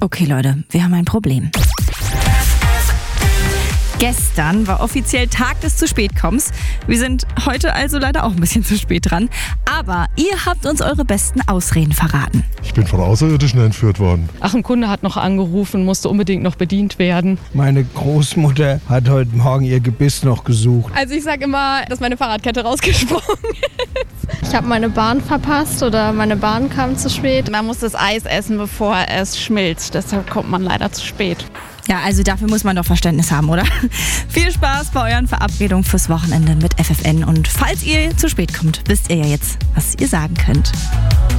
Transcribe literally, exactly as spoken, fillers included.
Okay, Leute, wir haben ein Problem. Gestern war offiziell Tag des Zu-Spät-Kommens. Wir sind heute also leider auch ein bisschen zu spät dran. Aber ihr habt uns eure besten Ausreden verraten. Ich bin von Außerirdischen entführt worden. Ach, ein Kunde hat noch angerufen, musste unbedingt noch bedient werden. Meine Großmutter hat heute Morgen ihr Gebiss noch gesucht. Also ich sage immer, dass meine Fahrradkette rausgesprungen ist. Ich habe meine Bahn verpasst oder meine Bahn kam zu spät. Man muss das Eis essen, bevor es schmilzt. Deshalb kommt man leider zu spät. Ja, also dafür muss man doch Verständnis haben, oder? Viel Spaß bei euren Verabredungen fürs Wochenende mit F F N. Und falls ihr zu spät kommt, wisst ihr ja jetzt, was ihr sagen könnt.